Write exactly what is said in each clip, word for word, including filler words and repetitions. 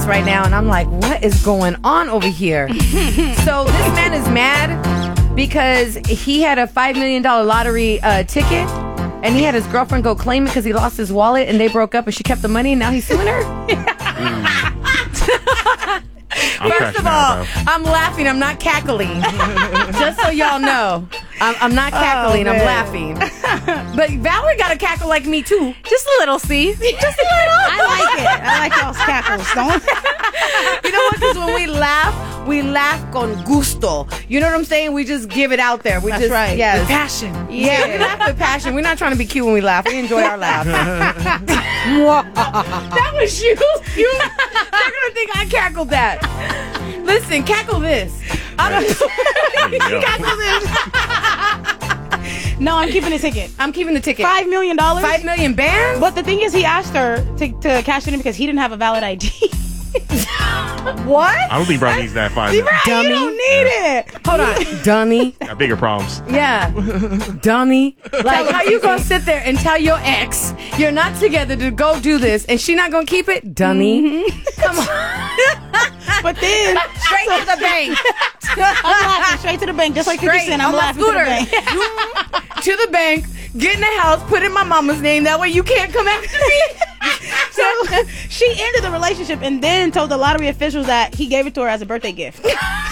right now, and I'm like, what is going on over here? So this man is mad because he had a five million dollars lottery uh, ticket, and he had his girlfriend go claim it because he lost his wallet, and they broke up, and she kept the money, and now he's suing her? First of all, I'm laughing. I'm not cackling. Just so y'all know. I'm, I'm not cackling. Oh, I'm laughing. But Valerie got a cackle like me, too. Just a little, see? Just a little. I like it. I like y'all's cackles, don't You know what? Because when we laugh, we laugh con gusto. You know what I'm saying? We just give it out there. We That's just, right. Yes. With passion. Yeah, we laugh with passion. We're not trying to be cute when we laugh. We enjoy our laugh. That was you. you. They're going to think I cackled that. Listen, cackle this. I'm cackle this. No, I'm keeping the ticket. I'm keeping the ticket. Five million dollars. Five million bands? But the thing is, he asked her to, to cash it in because he didn't have a valid I D. What? I don't think bro needs that five. Right, Dummy. you don't need it. Hold on. Dummy. Got bigger problems. Yeah. Dummy. Like, how you gonna sit there and tell your ex you're not together to go do this and she not gonna keep it? Dummy. Mm-hmm. Come on. But then Straight to the bank. I'm laughing straight to the bank, just like fifty Straight Cent. I'm on my laughing to the scooter. bank. To the bank. Get in the house. Put in my mama's name. That way you can't come after me. So she ended the relationship and then told the lottery officials that he gave it to her as a birthday gift.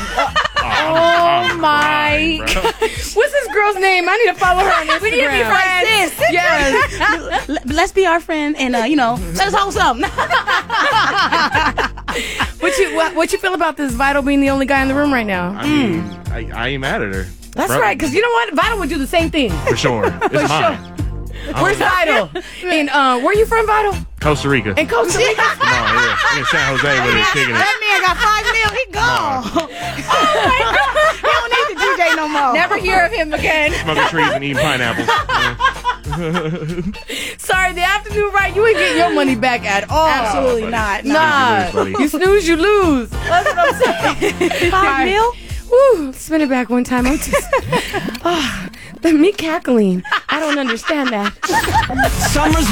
Oh my! What's this girl's name? I need to follow her on Instagram. We need to be friends. Yes. L- Let's be our friend and uh, you know, let us hold something. What you what, what you feel about this Vital being the only guy in the room right now? I mean, I, I ain't mad at her. That's Bro, right, because you know what? Vital would do the same thing. For sure. It's mine. Where's Vital? In uh, where you from, Vital? Costa Rica. In Costa Rica. Come on, yeah. In San Jose with his kicking it. That man got five mil. He gone. Oh my God. He don't need the D J no more. Never hear of him again. Smoking trees and eating pineapples. Sorry, the afternoon right, you ain't getting your money back at all. Absolutely buddy. not. Nah, Snooze, you lose, buddy. you snooze, you lose. That's what I'm saying. Five mil? Woo, spin it back one time. I'm just, oh, me cackling. I don't understand that. Summer's